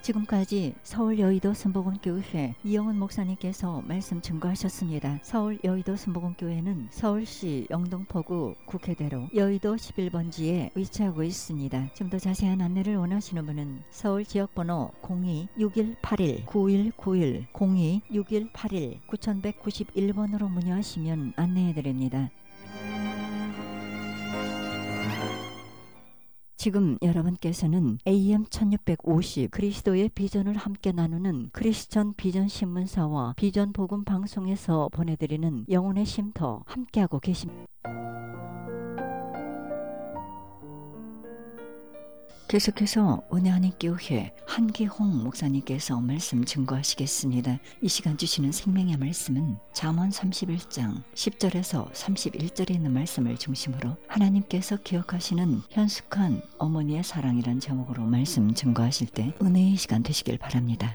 지금까지 서울 여의도 순복음교회 이영훈 목사님께서 말씀 증거하셨습니다. 서울 여의도 순복음교회는 서울시 영등포구 국회대로 여의도 11번지에 위치하고 있습니다. 좀 더 자세한 안내를 원하시는 분은 서울 지역번호 02-6181-9191 02-6181-9191번으로 문의하시면 안내해드립니다. 지금 여러분께서는 AM 1650 그리스도의 비전을 함께 나누는 크리스천 비전 신문사와 비전 복음 방송에서 보내드리는 영혼의 쉼터 함께하고 계십니다. 계속해서 은혜하는 교회 한기홍 목사님께서 말씀 증거하시겠습니다. 이 시간 주시는 생명의 말씀은 잠언 31장 10절에서 31절에 있는 말씀을 중심으로 하나님께서 기억하시는 현숙한 어머니의 사랑이란 제목으로 말씀 증거하실 때 은혜의 시간 되시길 바랍니다.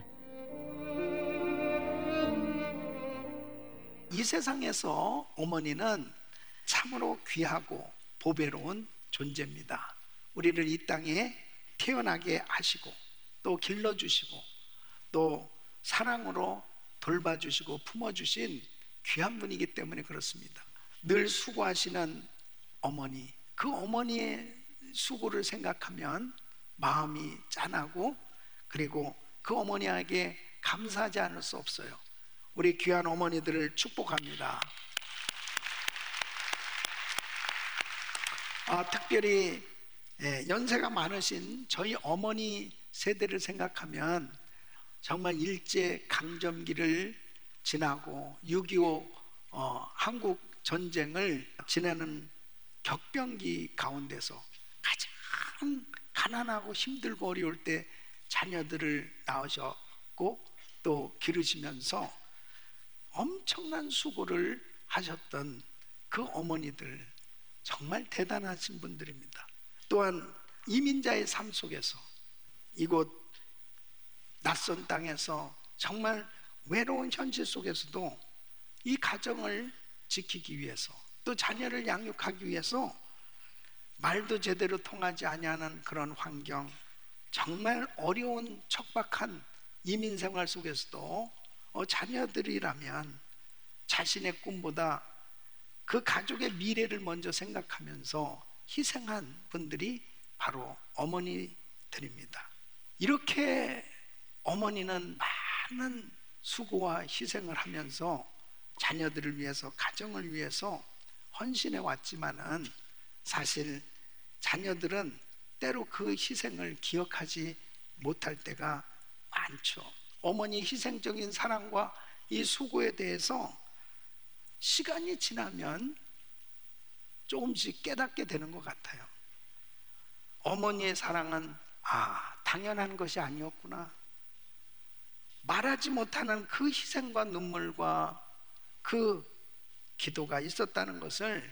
이 세상에서 어머니는 참으로 귀하고 보배로운 존재입니다. 우리를 이 땅에 태어나게 하시고 또 길러주시고 또 사랑으로 돌봐주시고 품어주신 귀한 분이기 때문에 그렇습니다. 늘 수고하시는 어머니, 그 어머니의 수고를 생각하면 마음이 짠하고 그리고 그 어머니에게 감사하지 않을 수 없어요. 우리 귀한 어머니들을 축복합니다. 특별히 연세가 많으신 저희 어머니 세대를 생각하면 정말 일제 강점기를 지나고 6.25 한국 전쟁을 지내는 격변기 가운데서 가장 가난하고 힘들고 어려울 때 자녀들을 낳으셨고 또 기르시면서 엄청난 수고를 하셨던 그 어머니들 정말 대단하신 분들입니다. 또한 이민자의 삶 속에서 이곳 낯선 땅에서 정말 외로운 현실 속에서도 이 가정을 지키기 위해서 또 자녀를 양육하기 위해서 말도 제대로 통하지 아니하는 그런 환경, 정말 어려운 척박한 이민 생활 속에서도 자녀들이라면 자신의 꿈보다 그 가족의 미래를 먼저 생각하면서 희생한 분들이 바로 어머니들입니다. 이렇게 어머니는 많은 수고와 희생을 하면서 자녀들을 위해서, 가정을 위해서 헌신해 왔지만은 사실 자녀들은 때로 그 희생을 기억하지 못할 때가 많죠. 어머니 희생적인 사랑과 이 수고에 대해서 시간이 지나면 조금씩 깨닫게 되는 것 같아요. 어머니의 사랑은 당연한 것이 아니었구나. 말하지 못하는 그 희생과 눈물과 그 기도가 있었다는 것을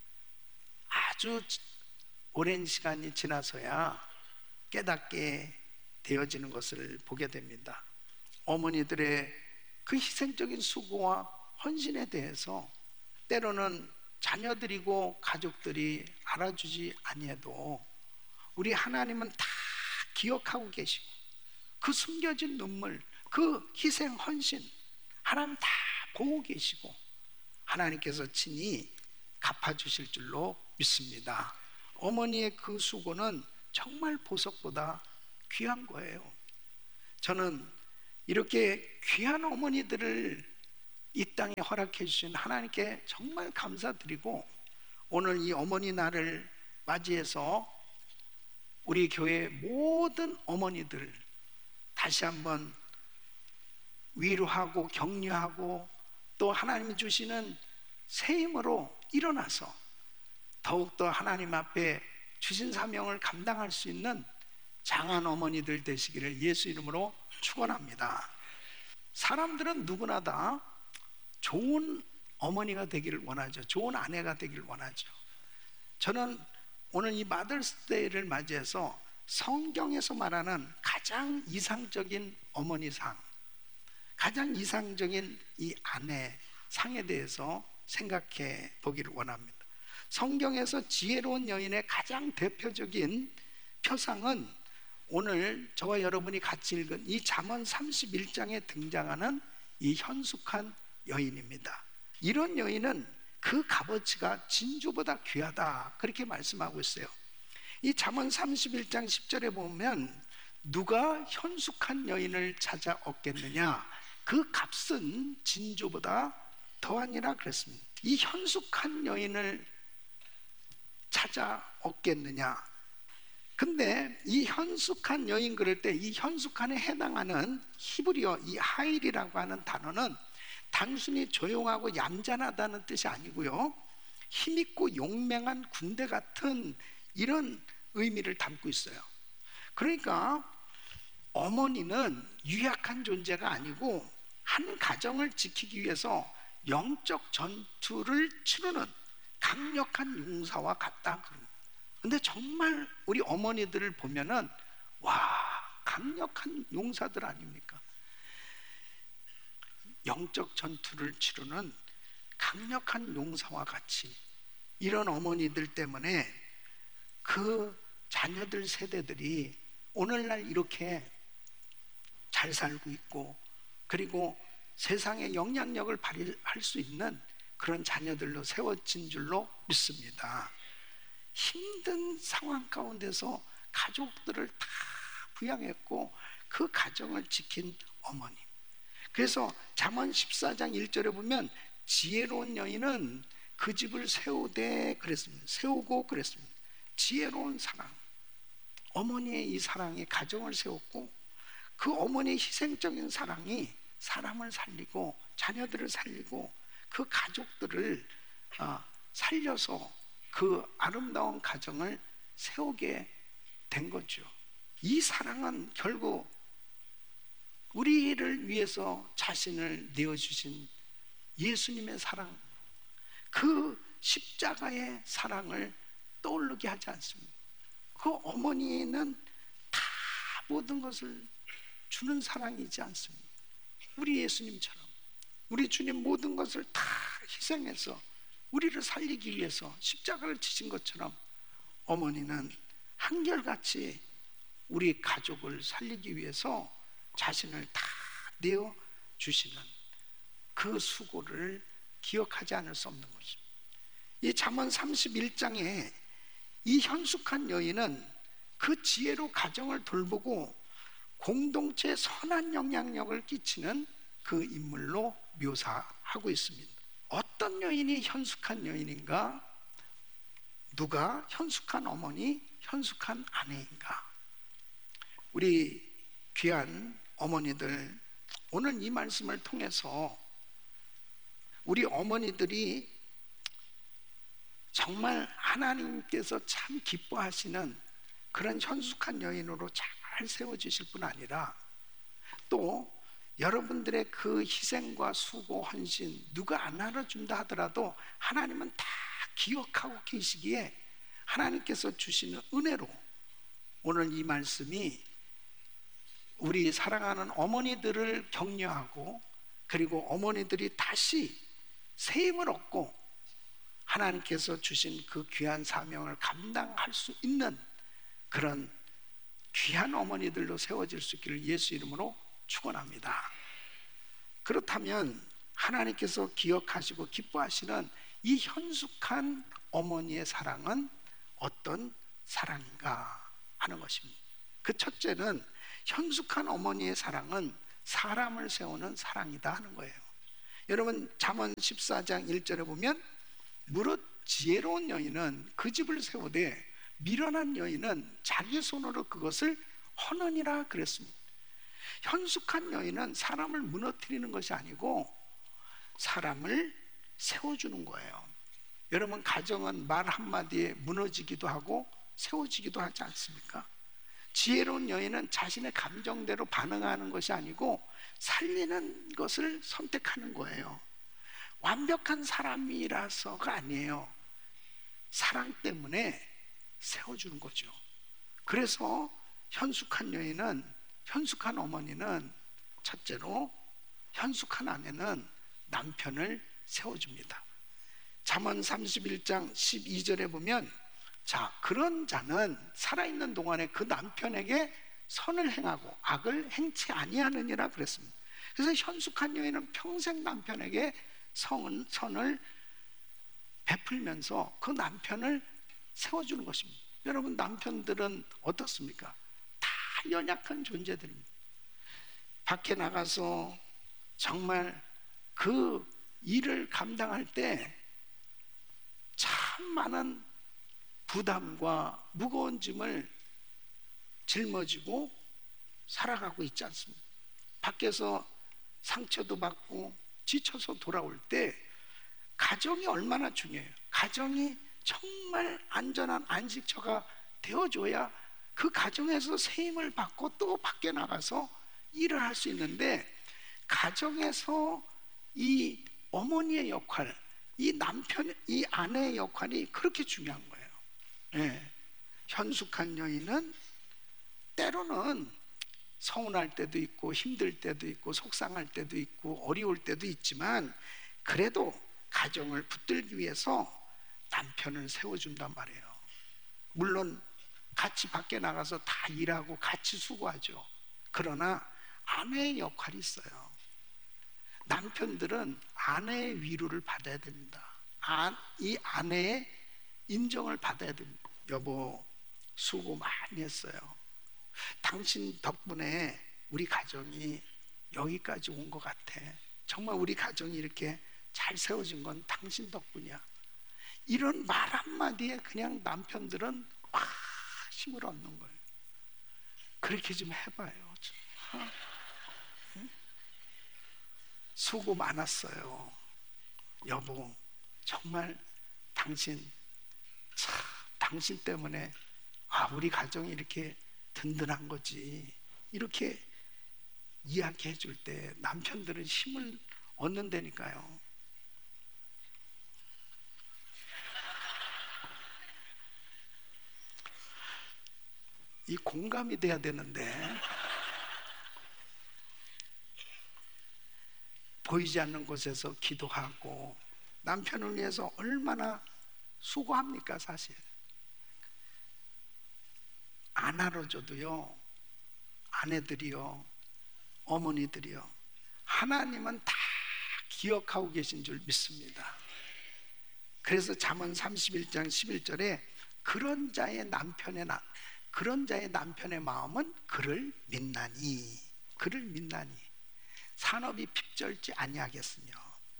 아주 오랜 시간이 지나서야 깨닫게 되어지는 것을 보게 됩니다. 어머니들의 그 희생적인 수고와 헌신에 대해서 때로는 자녀들이고 가족들이 알아주지 아니해도 우리 하나님은 다 기억하고 계시고 그 숨겨진 눈물, 그 희생 헌신 하나님 다 보고 계시고 하나님께서 친히 갚아주실 줄로 믿습니다. 어머니의 그 수고는 정말 보석보다 귀한 거예요. 저는 이렇게 귀한 어머니들을 이 땅에 허락해 주신 하나님께 정말 감사드리고 오늘 이 어머니 날을 맞이해서 우리 교회 모든 어머니들 다시 한번 위로하고 격려하고 또 하나님이 주시는 새 힘으로 일어나서 더욱더 하나님 앞에 주신 사명을 감당할 수 있는 장한 어머니들 되시기를 예수 이름으로 축원합니다. 사람들은 누구나 다 좋은 어머니가 되기를 원하죠. 좋은 아내가 되기를 원하죠. 저는 오늘 이 마더스데이를 맞이해서 성경에서 말하는 가장 이상적인 어머니상, 가장 이상적인 이 아내 상에 대해서 생각해 보기를 원합니다. 성경에서 지혜로운 여인의 가장 대표적인 표상은 오늘 저와 여러분이 같이 읽은 이 잠언 31장에 등장하는 이 현숙한 여인입니다. 이런 여인은 그 값어치가 진주보다 귀하다, 그렇게 말씀하고 있어요. 이 잠언 31장 10절에 보면 누가 현숙한 여인을 찾아 얻겠느냐, 그 값은 진주보다 더하니라 그랬습니다. 이 현숙한 여인을 찾아 얻겠느냐. 근데 이 현숙한 여인 그럴 때 이 현숙한에 해당하는 히브리어 이 하일이라고 하는 단어는 단순히 조용하고 얌전하다는 뜻이 아니고요, 힘있고 용맹한 군대 같은 이런 의미를 담고 있어요. 그러니까 어머니는 유약한 존재가 아니고 한 가정을 지키기 위해서 영적 전투를 치르는 강력한 용사와 같다. 근데 정말 우리 어머니들을 보면은 와, 강력한 용사들 아닙니까? 영적 전투를 치르는 강력한 용사와 같이, 이런 어머니들 때문에 그 자녀들 세대들이 오늘날 이렇게 잘 살고 있고, 그리고 세상에 영향력을 발휘할 수 있는 그런 자녀들로 세워진 줄로 믿습니다. 힘든 상황 가운데서 가족들을 다 부양했고 그 가정을 지킨 어머님. 그래서 잠언 14장 1절에 보면 지혜로운 여인은 그 집을 세우되 그랬습니다. 세우고 그랬습니다. 지혜로운 사랑, 어머니의 이 사랑이 가정을 세웠고, 그 어머니의 희생적인 사랑이 사람을 살리고 자녀들을 살리고 그 가족들을 살려서 그 아름다운 가정을 세우게 된 거죠. 이 사랑은 결국 우리를 위해서 자신을 내어주신 예수님의 사랑, 그 십자가의 사랑을 떠오르게 하지 않습니다. 그 어머니는 다 모든 것을 주는 사랑이지 않습니다. 우리 예수님처럼 우리 주님 모든 것을 다 희생해서 우리를 살리기 위해서 십자가를 지신 것처럼 어머니는 한결같이 우리 가족을 살리기 위해서 자신을 다 내어주시는 그 수고를 기억하지 않을 수 없는 것입니다. 이 잠언 31장에 이 현숙한 여인은 그 지혜로 가정을 돌보고 공동체에 선한 영향력을 끼치는 그 인물로 묘사하고 있습니다. 어떤 여인이 현숙한 여인인가? 누가 현숙한 어머니, 현숙한 아내인가? 우리 귀한 어머니들, 오늘 이 말씀을 통해서 우리 어머니들이 정말 하나님께서 참 기뻐하시는 그런 현숙한 여인으로 잘 세워주실 뿐 아니라, 또 여러분들의 그 희생과 수고, 헌신 누가 안 알아준다 하더라도 하나님은 다 기억하고 계시기에 하나님께서 주시는 은혜로 오늘 이 말씀이 우리 사랑하는 어머니들을 격려하고, 그리고 어머니들이 다시 새 힘을 얻고 하나님께서 주신 그 귀한 사명을 감당할 수 있는 그런 귀한 어머니들로 세워질 수 있기를 예수 이름으로 축원합니다. 그렇다면 하나님께서 기억하시고 기뻐하시는 이 현숙한 어머니의 사랑은 어떤 사랑인가 하는 것입니다. 그 첫째는 현숙한 어머니의 사랑은 사람을 세우는 사랑이다 하는 거예요. 여러분 잠언 14장 1절에 보면 무릇 지혜로운 여인은 그 집을 세우되 미련한 여인은 자기 손으로 그것을 허느니라 그랬습니다. 현숙한 여인은 사람을 무너뜨리는 것이 아니고 사람을 세워주는 거예요. 여러분 가정은 말 한마디에 무너지기도 하고 세워지기도 하지 않습니까? 지혜로운 여인은 자신의 감정대로 반응하는 것이 아니고 살리는 것을 선택하는 거예요. 완벽한 사람이라서가 아니에요. 사랑 때문에 세워주는 거죠. 그래서 현숙한 여인은, 현숙한 어머니는 첫째로 현숙한 아내는 남편을 세워줍니다. 잠언 31장 12절에 보면 자, 그런 자는 살아있는 동안에 그 남편에게 선을 행하고 악을 행치 아니하느니라 그랬습니다. 그래서 현숙한 여인은 평생 남편에게 선을 베풀면서 그 남편을 세워주는 것입니다. 여러분, 남편들은 어떻습니까? 다 연약한 존재들입니다. 밖에 나가서 정말 그 일을 감당할 때 참 많은 부담과 무거운 짐을 짊어지고 살아가고 있지 않습니까? 밖에서 상처도 받고 지쳐서 돌아올 때 가정이 얼마나 중요해요. 가정이 정말 안전한 안식처가 되어줘야 그 가정에서 새 힘을 받고 또 밖에 나가서 일을 할 수 있는데, 가정에서 이 어머니의 역할, 이 남편, 이 아내의 역할이 그렇게 중요한 거예요. 예. 현숙한 여인은 때로는 서운할 때도 있고 힘들 때도 있고 속상할 때도 있고 어려울 때도 있지만, 그래도 가정을 붙들기 위해서 남편을 세워준단 말이에요. 물론 같이 밖에 나가서 다 일하고 같이 수고하죠. 그러나 아내의 역할이 있어요. 남편들은 아내의 위로를 받아야 됩니다. 이 아내의 인정을 받아야 됩니다. 여보, 수고 많이 했어요. 당신 덕분에 우리 가정이 여기까지 온 것 같아. 정말 우리 가정이 이렇게 잘 세워진 건 당신 덕분이야. 이런 말 한마디에 그냥 남편들은 막 힘을 얻는 거예요. 그렇게 좀 해봐요. 수고 많았어요. 여보, 정말 당신 때문에 우리 가정이 이렇게 든든한 거지. 이렇게 이야기해 줄 때 남편들은 힘을 얻는다니까요. 이 공감이 돼야 되는데 보이지 않는 곳에서 기도하고 남편을 위해서 얼마나 수고합니까? 사실 안 알아줘도요, 아내들이요, 어머니들이요, 하나님은 다 기억하고 계신 줄 믿습니다. 그래서 잠언 31장 11절에 그런 자의 남편의 마음은 그를 믿나니 산업이 핍절지 아니하겠으며.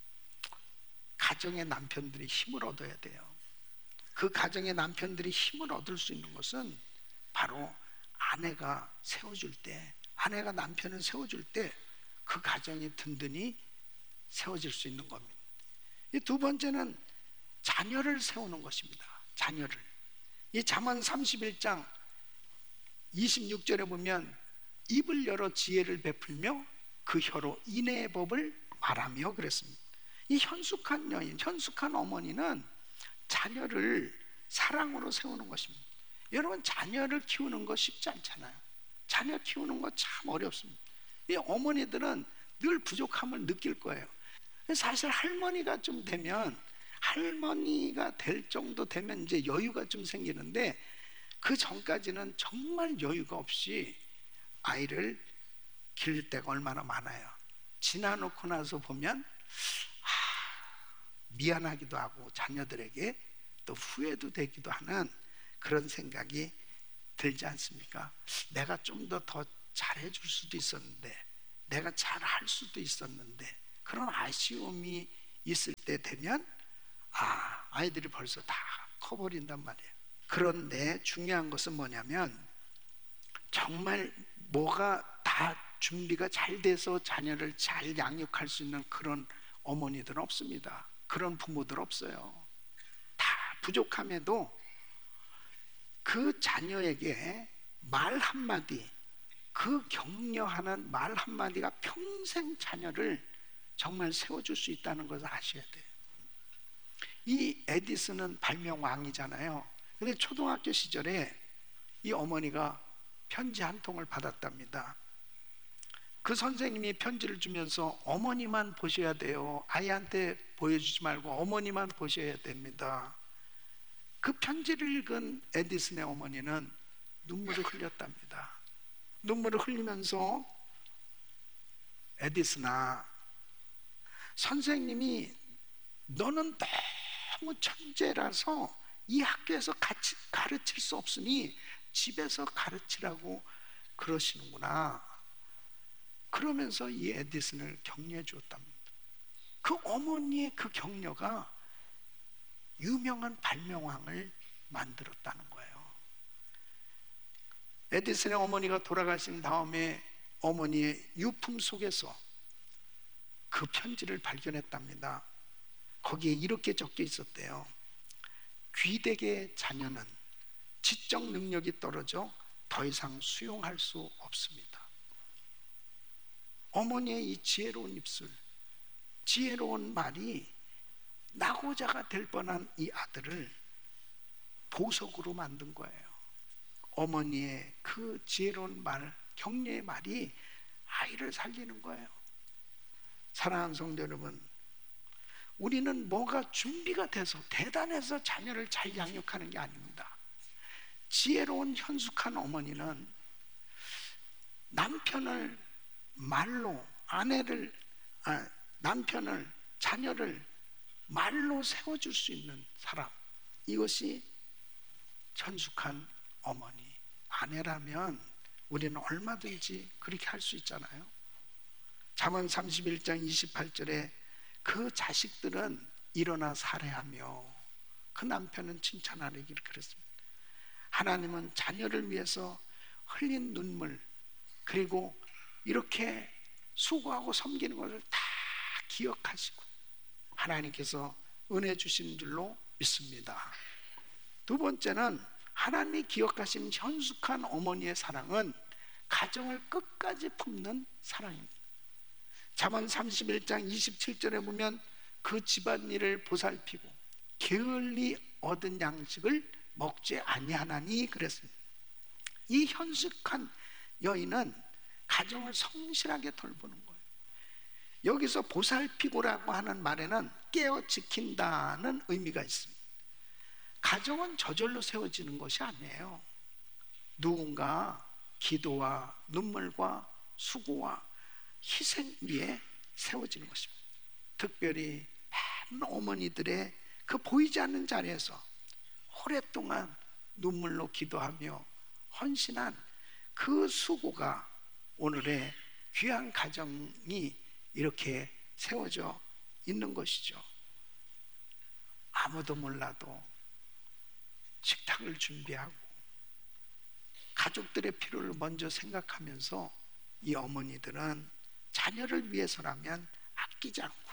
가정의 남편들이 힘을 얻어야 돼요. 그 가정의 남편들이 힘을 얻을 수 있는 것은 바로 아내가 남편을 세워줄 때 그 가정이 든든히 세워질 수 있는 겁니다. 이 두 번째는 자녀를 세우는 것입니다. 자녀를. 이 잠언 31장 26절에 보면 입을 열어 지혜를 베풀며 그 혀로 인애의 법을 말하며 그랬습니다. 이 현숙한 여인, 현숙한 어머니는 자녀를 사랑으로 세우는 것입니다. 여러분, 자녀를 키우는 거 쉽지 않잖아요. 자녀 키우는 거 참 어렵습니다. 이 어머니들은 늘 부족함을 느낄 거예요. 사실 할머니가 될 정도 되면 이제 여유가 좀 생기는데, 그 전까지는 정말 여유가 없이 아이를 기를 때가 얼마나 많아요. 지나놓고 나서 보면 미안하기도 하고 자녀들에게 또 후회도 되기도 하는 그런 생각이 들지 않습니까? 내가 좀 더 잘해줄 수도 있었는데, 내가 잘할 수도 있었는데, 그런 아쉬움이 있을 때 되면 아이들이 벌써 다 커버린단 말이에요. 그런데 중요한 것은 뭐냐면, 정말 뭐가 다 준비가 잘 돼서 자녀를 잘 양육할 수 있는 그런 어머니들은 없습니다. 그런 부모들 없어요. 다 부족함에도 그 자녀에게 말 한마디, 그 격려하는 말 한마디가 평생 자녀를 정말 세워줄 수 있다는 것을 아셔야 돼요. 이 에디슨은 발명왕이잖아요. 근데 초등학교 시절에 이 어머니가 편지 한 통을 받았답니다. 그 선생님이 편지를 주면서 어머니만 보셔야 돼요. 아이한테 보여주지 말고 어머니만 보셔야 됩니다. 그 편지를 읽은 에디슨의 어머니는 눈물을 흘렸답니다. 눈물을 흘리면서 에디슨아, 선생님이 너는 너무 천재라서 이 학교에서 같이 가르칠 수 없으니 집에서 가르치라고 그러시는구나. 그러면서 이 에디슨을 격려해 주었답니다. 그 어머니의 그 격려가 유명한 발명왕을 만들었다는 거예요. 에디슨의 어머니가 돌아가신 다음에 어머니의 유품 속에서 그 편지를 발견했답니다. 거기에 이렇게 적혀 있었대요. 귀대의 자녀는 지적 능력이 떨어져 더 이상 수용할 수 없습니다. 어머니의 이 지혜로운 입술, 지혜로운 말이 낙오자가 될 뻔한 이 아들을 보석으로 만든 거예요. 어머니의 그 지혜로운 말, 격려의 말이 아이를 살리는 거예요. 사랑하는 성도 여러분, 우리는 뭐가 준비가 돼서 대단해서 자녀를 잘 양육하는 게 아닙니다. 지혜로운 현숙한 어머니는 남편을 말로, 남편을, 자녀를 말로 세워줄 수 있는 사람, 이것이 현숙한 어머니, 아내라면 우리는 얼마든지 그렇게 할 수 있잖아요. 잠언 31장 28절에 그 자식들은 일어나 살해하며 그 남편은 칭찬하기를 그랬습니다. 하나님은 자녀를 위해서 흘린 눈물, 그리고 이렇게 수고하고 섬기는 것을 다 기억하시고 하나님께서 은혜 주시는 줄로 믿습니다. 두 번째는 하나님이 기억하시는 현숙한 어머니의 사랑은 가정을 끝까지 품는 사랑입니다. 잠언 31장 27절에 보면 그 집안일을 보살피고 게을리 얻은 양식을 먹지 아니하나니 그랬습니다. 이 현숙한 여인은 가정을 성실하게 돌보는 거예요. 여기서 보살피고라고 하는 말에는 깨어 지킨다는 의미가 있습니다. 가정은 저절로 세워지는 것이 아니에요. 누군가 기도와 눈물과 수고와 희생 위에 세워지는 것입니다. 특별히 많은 어머니들의 그 보이지 않는 자리에서 오랫동안 눈물로 기도하며 헌신한 그 수고가 오늘의 귀한 가정이 이렇게 세워져 있는 것이죠. 아무도 몰라도 식탁을 준비하고 가족들의 필요를 먼저 생각하면서 이 어머니들은 자녀를 위해서라면 아끼지 않고